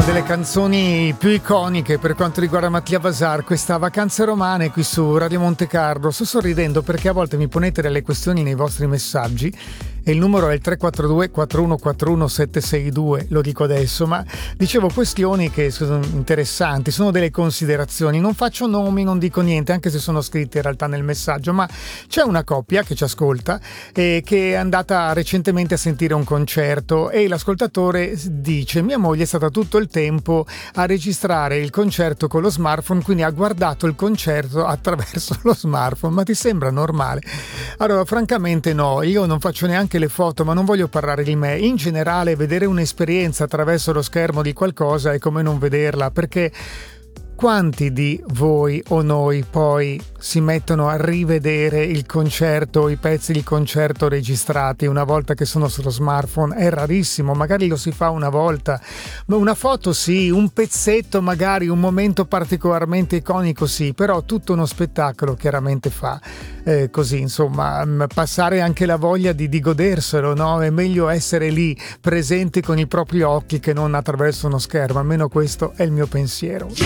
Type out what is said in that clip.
delle canzoni più iconiche per quanto riguarda Mattia Vasar, questa Vacanze Romane qui su Radio Monte Carlo. Sto sorridendo perché a volte mi ponete delle questioni nei vostri messaggi e il numero è il 342 4141 762, lo dico adesso, ma dicevo questioni che sono interessanti, sono delle considerazioni, non faccio nomi, non dico niente, anche se sono scritte in realtà nel messaggio, ma c'è una coppia che ci ascolta e che è andata recentemente a sentire un concerto e l'ascoltatore dice: mia moglie è stata tutto il tempo a registrare il concerto con lo smartphone, quindi ha guardato il concerto attraverso lo smartphone. Ma ti sembra normale? Allora, francamente no, io non faccio neanche le foto, ma non voglio parlare di me. In generale, vedere un'esperienza attraverso lo schermo di qualcosa è come non vederla, perché quanti di voi o noi poi si mettono a rivedere il concerto, i pezzi di concerto registrati una volta che sono sullo smartphone? È rarissimo, magari lo si fa una volta, ma una foto sì, un pezzetto magari, un momento particolarmente iconico sì, però tutto uno spettacolo chiaramente fa così, insomma, passare anche la voglia di goderselo, no? È meglio essere lì presenti con i propri occhi che non attraverso uno schermo, almeno questo è il mio pensiero.